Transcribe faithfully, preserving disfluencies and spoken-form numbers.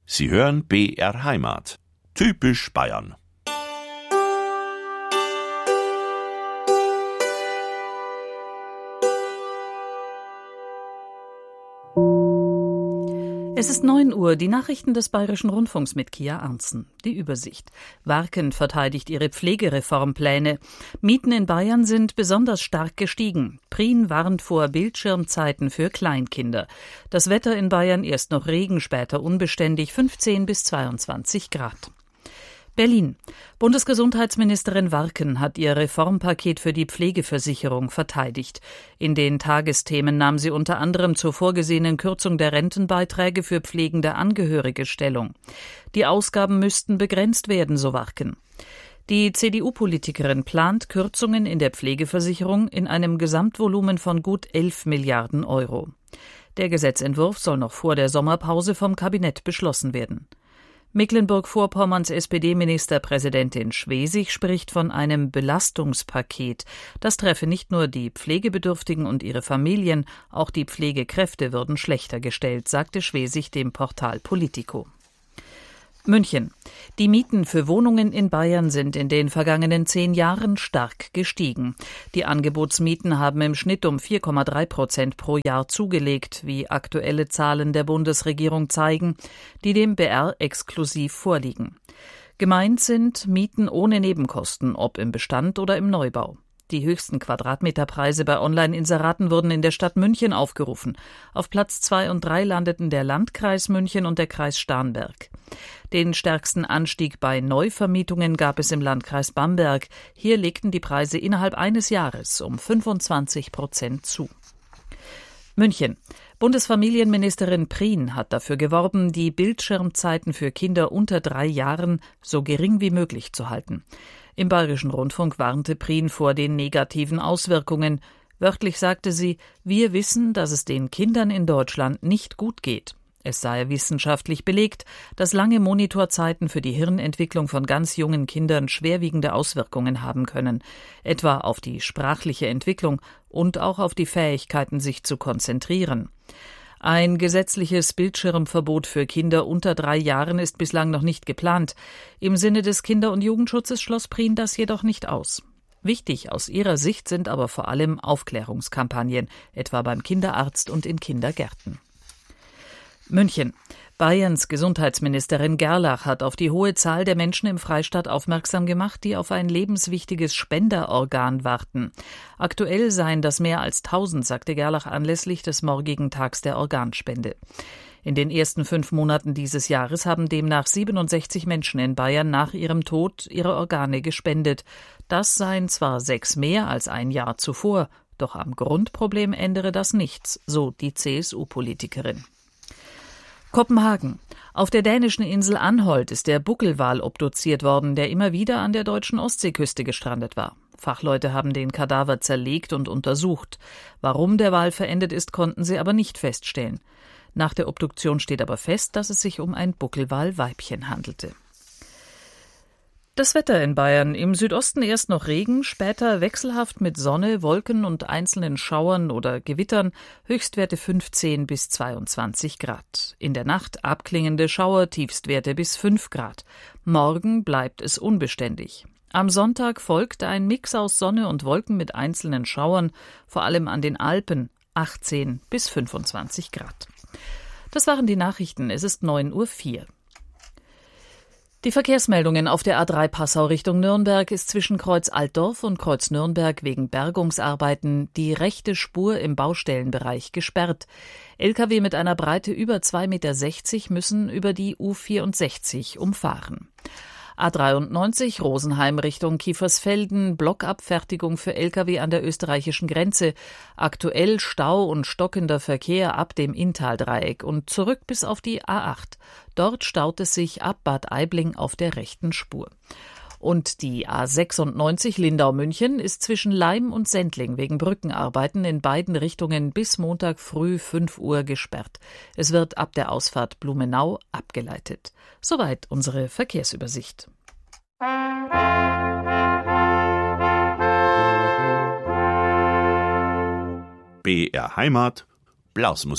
Sie hören B R Heimat. Typisch Bayern. Es ist neun Uhr, die Nachrichten des Bayerischen Rundfunks mit Kia Arntzen. Die Übersicht. Warken verteidigt ihre Pflegereformpläne. Mieten in Bayern sind besonders stark gestiegen. Prien warnt vor Bildschirmzeiten für Kleinkinder. Das Wetter in Bayern erst noch Regen, später unbeständig, fünfzehn bis zweiundzwanzig Grad. Berlin. Bundesgesundheitsministerin Warken hat ihr Reformpaket für die Pflegeversicherung verteidigt. In den Tagesthemen nahm sie unter anderem zur vorgesehenen Kürzung der Rentenbeiträge für pflegende Angehörige Stellung. Die Ausgaben müssten begrenzt werden, so Warken. Die C D U-Politikerin plant Kürzungen in der Pflegeversicherung in einem Gesamtvolumen von gut elf Milliarden Euro. Der Gesetzentwurf soll noch vor der Sommerpause vom Kabinett beschlossen werden. Mecklenburg-Vorpommerns S P D-Ministerpräsidentin Schwesig spricht von einem Belastungspaket. Das treffe nicht nur die Pflegebedürftigen und ihre Familien, auch die Pflegekräfte würden schlechter gestellt, sagte Schwesig dem Portal Politico. München. Die Mieten für Wohnungen in Bayern sind in den vergangenen zehn Jahren stark gestiegen. Die Angebotsmieten haben im Schnitt um vier Komma drei Prozent pro Jahr zugelegt, wie aktuelle Zahlen der Bundesregierung zeigen, die dem B R exklusiv vorliegen. Gemeint sind Mieten ohne Nebenkosten, ob im Bestand oder im Neubau. Die höchsten Quadratmeterpreise bei Online-Inseraten wurden in der Stadt München aufgerufen. Auf Platz zwei und drei landeten der Landkreis München und der Kreis Starnberg. Den stärksten Anstieg bei Neuvermietungen gab es im Landkreis Bamberg. Hier legten die Preise innerhalb eines Jahres um fünfundzwanzig Prozent zu. München. Bundesfamilienministerin Prien hat dafür geworben, die Bildschirmzeiten für Kinder unter drei Jahren so gering wie möglich zu halten. Im Bayerischen Rundfunk warnte Prien vor den negativen Auswirkungen. Wörtlich sagte sie, wir wissen, dass es den Kindern in Deutschland nicht gut geht. Es sei wissenschaftlich belegt, dass lange Monitorzeiten für die Hirnentwicklung von ganz jungen Kindern schwerwiegende Auswirkungen haben können, etwa auf die sprachliche Entwicklung und auch auf die Fähigkeiten, sich zu konzentrieren. Ein gesetzliches Bildschirmverbot für Kinder unter drei Jahren ist bislang noch nicht geplant. Im Sinne des Kinder- und Jugendschutzes schloss Prien das jedoch nicht aus. Wichtig aus ihrer Sicht sind aber vor allem Aufklärungskampagnen, etwa beim Kinderarzt und in Kindergärten. München. Bayerns Gesundheitsministerin Gerlach hat auf die hohe Zahl der Menschen im Freistaat aufmerksam gemacht, die auf ein lebenswichtiges Spenderorgan warten. Aktuell seien das mehr als tausend, sagte Gerlach anlässlich des morgigen Tags der Organspende. In den ersten fünf Monaten dieses Jahres haben demnach siebenundsechzig Menschen in Bayern nach ihrem Tod ihre Organe gespendet. Das seien zwar sechs mehr als ein Jahr zuvor, doch am Grundproblem ändere das nichts, so die C S U-Politikerin. Kopenhagen. Auf der dänischen Insel Anholt ist der Buckelwal obduziert worden, der immer wieder an der deutschen Ostseeküste gestrandet war. Fachleute haben den Kadaver zerlegt und untersucht. Warum der Wal verendet ist, konnten sie aber nicht feststellen. Nach der Obduktion steht aber fest, dass es sich um ein Buckelwal-Weibchen handelte. Das Wetter in Bayern. Im Südosten erst noch Regen, später wechselhaft mit Sonne, Wolken und einzelnen Schauern oder Gewittern, Höchstwerte fünfzehn bis zweiundzwanzig Grad. In der Nacht abklingende Schauer, Tiefstwerte bis fünf Grad. Morgen bleibt es unbeständig. Am Sonntag folgt ein Mix aus Sonne und Wolken mit einzelnen Schauern, vor allem an den Alpen, achtzehn bis fünfundzwanzig Grad. Das waren die Nachrichten. Es ist neun Uhr vier. Die Verkehrsmeldungen auf der A drei Passau Richtung Nürnberg ist zwischen Kreuz Altdorf und Kreuz Nürnberg wegen Bergungsarbeiten die rechte Spur im Baustellenbereich gesperrt. L K W mit einer Breite über zwei Komma sechzig Meter müssen über die U vierundsechzig umfahren. A dreiundneunzig Rosenheim Richtung Kiefersfelden, Blockabfertigung für L K W an der österreichischen Grenze. Aktuell Stau und stockender Verkehr ab dem Inntaldreieck und zurück bis auf die A acht. Dort staut es sich ab Bad Aibling auf der rechten Spur. Und die A sechsundneunzig Lindau-München ist zwischen Laim und Sendling wegen Brückenarbeiten in beiden Richtungen bis Montag früh fünf Uhr gesperrt. Es wird ab der Ausfahrt Blumenau abgeleitet. Soweit unsere Verkehrsübersicht. B R Heimat, Blasmusik.